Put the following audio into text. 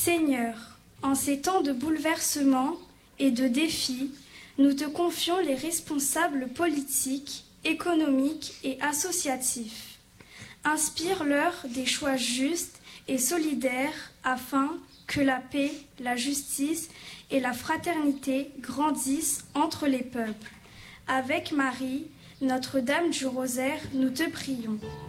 Seigneur, en ces temps de bouleversements et de défis, nous te confions les responsables politiques, économiques et associatifs. Inspire-leur des choix justes et solidaires afin que la paix, la justice et la fraternité grandissent entre les peuples. Avec Marie, Notre-Dame du Rosaire, nous te prions.